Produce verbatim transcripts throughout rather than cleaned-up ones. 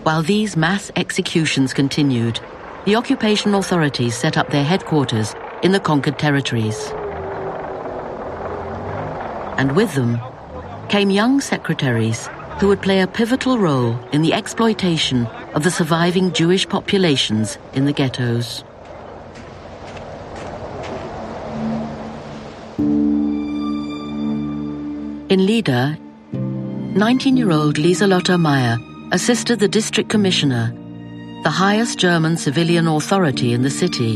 While these mass executions continued, the occupation authorities set up their headquarters in the conquered territories. And with them came young secretaries who would play a pivotal role in the exploitation of the surviving Jewish populations in the ghettos. In Lida, nineteen-year-old Lieselotte Meyer assisted the district commissioner, the highest German civilian authority in the city.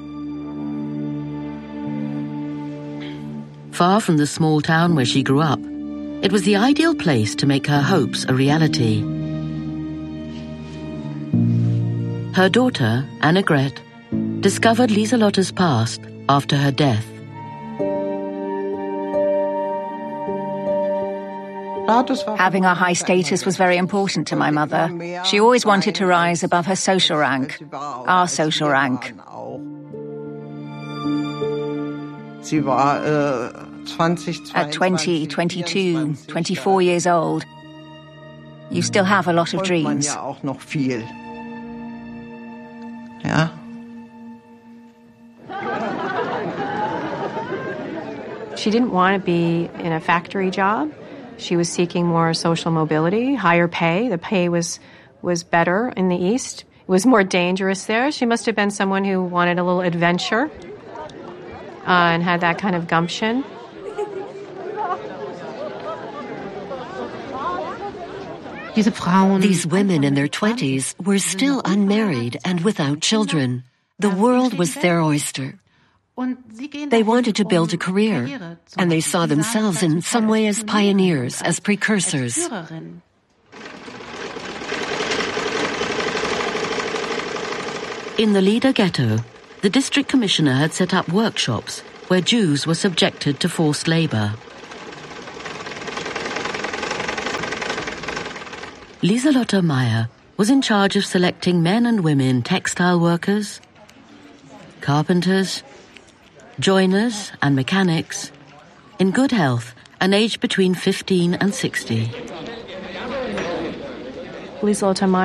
Far from the small town where she grew up, it was the ideal place to make her hopes a reality. Her daughter, Annegret, discovered Lieselotte's past after her death. Having a high status was very important to my mother. She always wanted to rise above her social rank, our social rank. At twenty, twenty-two, twenty-four years old, you still have a lot of dreams. She didn't want to be in a factory job. She was seeking more social mobility, higher pay. The pay was was better in the East. It was more dangerous there. She must have been someone who wanted a little adventure uh, and had that kind of gumption. These women in their twenties were still unmarried and without children. The world was their oyster. They wanted to build a career, and they saw themselves in some way as pioneers, as precursors. In the Lida ghetto, the district commissioner had set up workshops where Jews were subjected to forced labor. Lieselotte Meyer was in charge of selecting men and women textile workers, carpenters, joiners and mechanics, in good health and aged between fifteen and sixty. Lieselotte Meyer